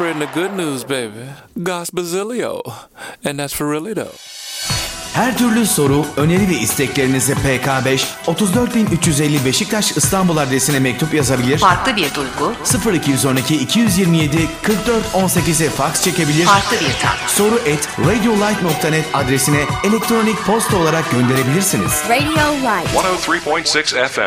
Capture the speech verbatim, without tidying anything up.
spreading the good news, baby. Gospelzilio. And that's for really though. Her türlü soru, öneri ve isteklerinizi P K beş otuz dört bin üç yüz elli Beşiktaş İstanbul adresine mektup yazabilir. Farklı bir duygu. sıfır iki on iki iki yüz yirmi yedi kırk dört on sekize fax çekebilir. Farklı bir tat. Soru et radiolight nokta net adresine elektronik posta olarak gönderebilirsiniz. Radio Light one oh three point six F M